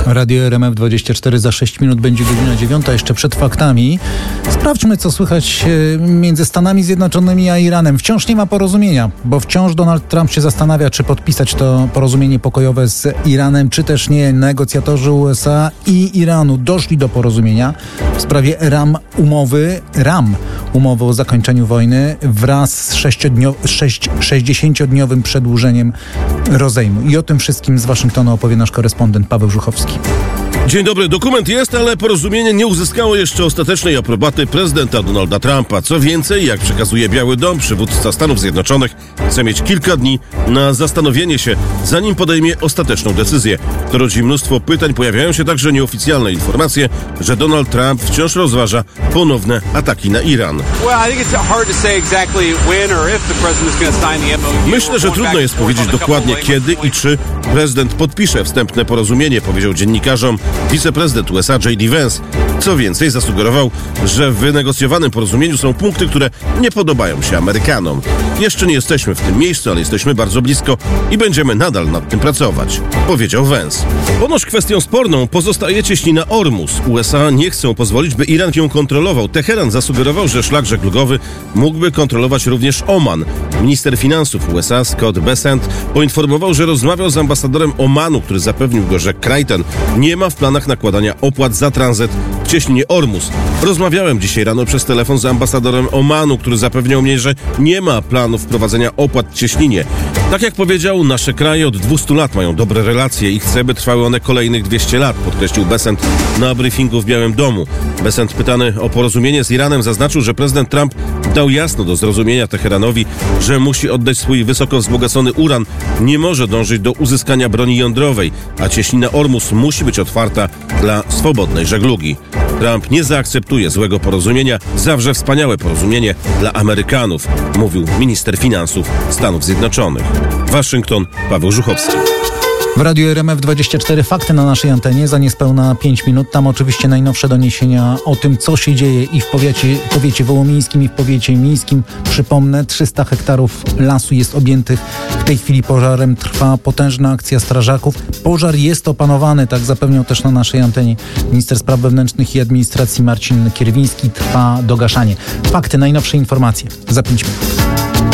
Radio RMF24 za 6 minut będzie godzina 9. Jeszcze przed faktami. Sprawdźmy, co słychać między Stanami Zjednoczonymi a Iranem. Wciąż nie ma porozumienia, bo wciąż Donald Trump się zastanawia, czy podpisać to porozumienie pokojowe z Iranem, czy też nie. Negocjatorzy USA i Iranu doszli do porozumienia w sprawie umowy o zakończeniu wojny wraz z 60-dniowym przedłużeniem rozejmu. I o tym wszystkim z Waszyngtonu opowie nasz korespondent Paweł Żuchowski. Dzień dobry, dokument jest, ale porozumienie nie uzyskało jeszcze ostatecznej aprobaty prezydenta Donalda Trumpa. Co więcej, jak przekazuje Biały Dom, przywódca Stanów Zjednoczonych chce mieć kilka dni na zastanowienie się, zanim podejmie ostateczną decyzję. To rodzi mnóstwo pytań, pojawiają się także nieoficjalne informacje, że Donald Trump wciąż rozważa ponowne ataki na Iran. Myślę, że trudno jest powiedzieć dokładnie kiedy i czy prezydent podpisze wstępne porozumienie, powiedział dziennikarzom wiceprezydent USA J.D. Vance. Co więcej, zasugerował, że w wynegocjowanym porozumieniu są punkty, które nie podobają się Amerykanom. Jeszcze nie jesteśmy w tym miejscu, ale jesteśmy bardzo blisko i będziemy nadal nad tym pracować, powiedział Vance. Ponoć kwestią sporną pozostaje cieśnina Ormus. USA nie chcą pozwolić, by Iran ją kontrolował. Teheran zasugerował, że szlak żeglugowy mógłby kontrolować również Oman. Minister finansów USA Scott Bessent poinformował, że rozmawiał z ambasadorem Omanu, który zapewnił go, że kraj ten nie ma w planach nakładania opłat za tranzyt w cieśninie Ormus. Rozmawiałem dzisiaj rano przez telefon z ambasadorem Omanu, który zapewniał mnie, że nie ma planów wprowadzenia opłat w cieśninie. Tak jak powiedział, nasze kraje od 200 lat mają dobre relacje i chce, by trwały one kolejnych 200 lat, podkreślił Bessent na briefingu w Białym Domu. Bessent, pytany o porozumienie z Iranem, zaznaczył, że prezydent Trump dał jasno do zrozumienia Teheranowi, że musi oddać swój wysoko wzbogacony uran, nie może dążyć do uzyskania broni jądrowej, a cieśnina Ormus musi być otwarta dla swobodnej żeglugi. Trump nie zaakceptuje złego porozumienia, zawrze wspaniałe porozumienie dla Amerykanów, mówił minister finansów Stanów Zjednoczonych. Waszyngton, Paweł Żuchowski. W Radiu RMF24 fakty na naszej antenie za niespełna 5 minut. Tam oczywiście najnowsze doniesienia o tym, co się dzieje i w powiecie wołomińskim, i w powiecie mińskim. Przypomnę, 300 hektarów lasu jest objętych w tej chwili pożarem. Trwa potężna akcja strażaków. Pożar jest opanowany, tak zapewniał też na naszej antenie minister spraw wewnętrznych i administracji Marcin Kierwiński. Trwa dogaszanie. Fakty, najnowsze informacje za 5 minut.